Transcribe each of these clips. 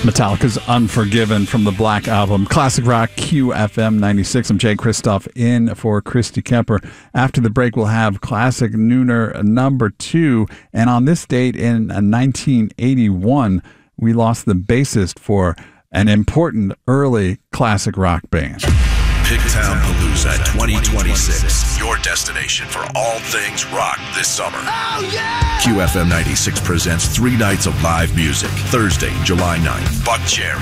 Metallica's Unforgiven from the Black Album. Classic Rock QFM 96. I'm Jay Kristoff in for Christy Kemper. After the break, we'll have Classic Nooner number 2. And on this date in 1981, we lost the bassist for an important early classic rock band. Pigtown Palooza 2026. Your destination for all things rock this summer. Oh, yeah! QFM 96 presents 3 nights of live music. Thursday, July 9th, Buck Cherry.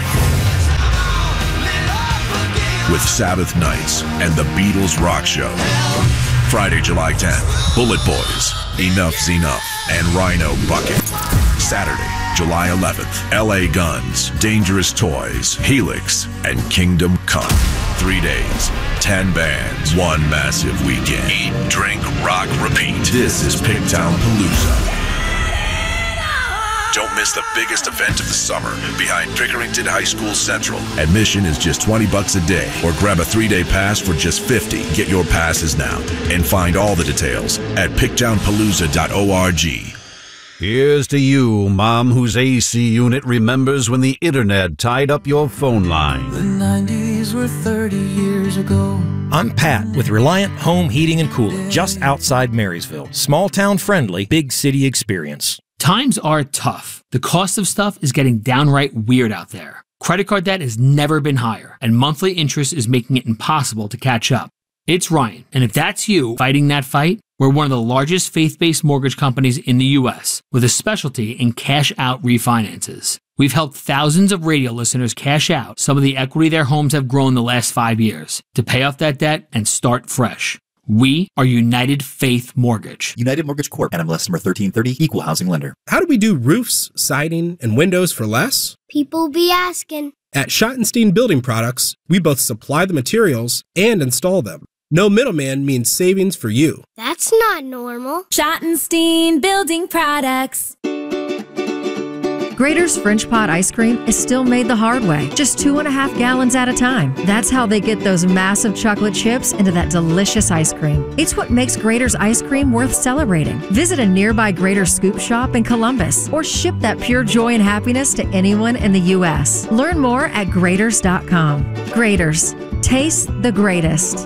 With Sabbath Nights and the Beatles Rock Show. Friday, July 10th, Bullet Boys, Enough's Enough, and Rhino Bucket. Saturday, July 11th, LA Guns, Dangerous Toys, Helix, and Kingdom Come. 3 days, 10 bands, 1 massive weekend. Eat, drink, rock, repeat. This is Pigtown Palooza. Don't miss the biggest event of the summer behind Pickerington High School Central. Admission is just $20 a day, or grab a 3-day pass for just $50. Get your passes now and find all the details at pigtownpalooza.org. Here's to you, Mom, whose AC unit remembers when the internet tied up your phone line. The 90s were 30 years ago. I'm Pat with Reliant Home Heating and Cooling, just outside Marysville. Small town friendly, big city experience. Times are tough. The cost of stuff is getting downright weird out there. Credit card debt has never been higher, and monthly interest is making it impossible to catch up. It's Ryan, and if that's you fighting that fight, we're one of the largest faith-based mortgage companies in the U.S. with a specialty in cash-out refinances. We've helped thousands of radio listeners cash out some of the equity their homes have grown the last 5 years to pay off that debt and start fresh. We are United Faith Mortgage. United Mortgage Corp. NMLS number 1330, Equal Housing Lender. How do we do roofs, siding, and windows for less? People be asking. At Schottenstein Building Products, we both supply the materials and install them. No middleman means savings for you. That's not normal. Schottenstein Building Products. Grater's French Pot ice cream is still made the hard way, just 2.5 gallons at a time. That's how they get those massive chocolate chips into that delicious ice cream. It's what makes Grater's ice cream worth celebrating. Visit a nearby Grater Scoop shop in Columbus or ship that pure joy and happiness to anyone in the U.S. Learn more at Graters.com. Graters. Taste the greatest.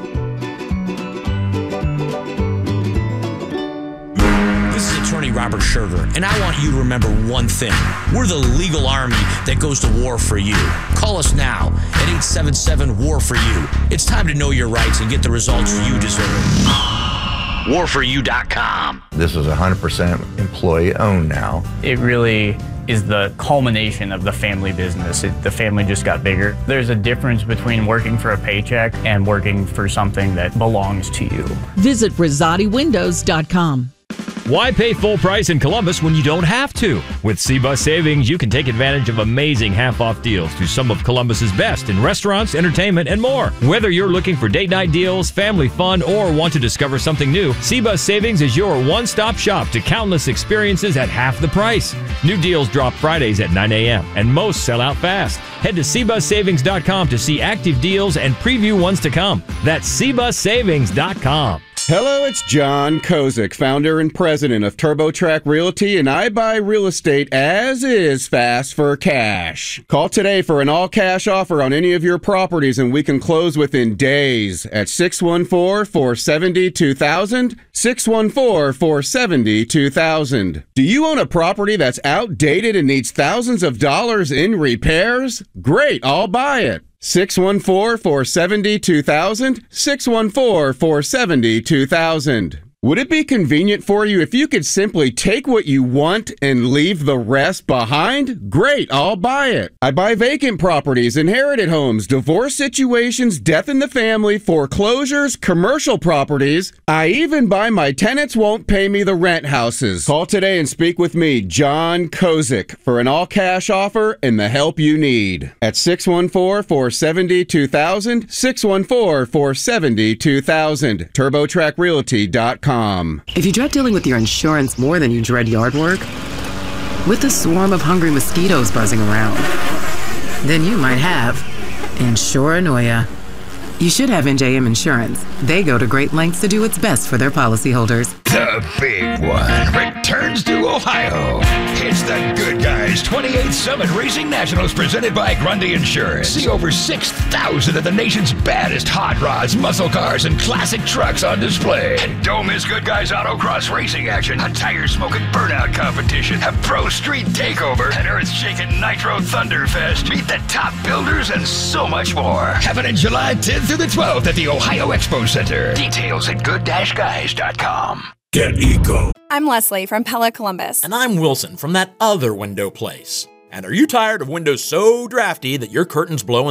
This is Attorney Robert Scherger, and I want you to remember one thing. We're the legal army that goes to war for you. Call us now at 877-WAR-FOR-YOU. It's time to know your rights and get the results you deserve. WarForYou.com. This is 100% employee-owned now. It really is the culmination of the family business. The family just got bigger. There's a difference between working for a paycheck and working for something that belongs to you. Visit RosatiWindows.com. Why pay full price in Columbus when you don't have to? With C-Bus Savings, you can take advantage of amazing half-off deals to some of Columbus's best in restaurants, entertainment, and more. Whether you're looking for date night deals, family fun, or want to discover something new, C-Bus Savings is your one-stop shop to countless experiences at half the price. New deals drop Fridays at 9 a.m., and most sell out fast. Head to cbussavings.com to see active deals and preview ones to come. That's cbussavings.com. Hello, it's John Kozik, founder and president of TurboTrack Realty, and I buy real estate as is fast for cash. Call today for an all-cash offer on any of your properties, and we can close within days at 614-470-2000, 614-470-2000. Do you own a property that's outdated and needs thousands of dollars in repairs? Great, I'll buy it. 614-470-2000, 614-470-2000. Would it be convenient for you if you could simply take what you want and leave the rest behind? Great, I'll buy it. I buy vacant properties, inherited homes, divorce situations, death in the family, foreclosures, commercial properties. I even buy my tenants won't pay me the rent houses. Call today and speak with me, John Kozik, for an all-cash offer and the help you need. At 614-470-2000, 614-470-2000, TurboTrackRealty.com. If you dread dealing with your insurance more than you dread yard work, with a swarm of hungry mosquitoes buzzing around, then you might have Insuranoia. You should have NJM Insurance. They go to great lengths to do what's best for their policyholders. The big one returns to Ohio. It's the Good Guys 28th Summit Racing Nationals presented by Grundy Insurance. See over 6,000 of the nation's baddest hot rods, muscle cars, and classic trucks on display. And don't miss Good Guys Autocross racing action, a tire-smoking burnout competition, a pro street takeover, an earth-shaking Nitro Thunderfest. Meet the top builders and so much more. Happening July 10th through the 12th at the Ohio Expo Center. Details at good-guys.com. Get Eco. I'm Leslie from Pella Columbus. And I'm Wilson from that other window place. And are you tired of windows so drafty that your curtains blow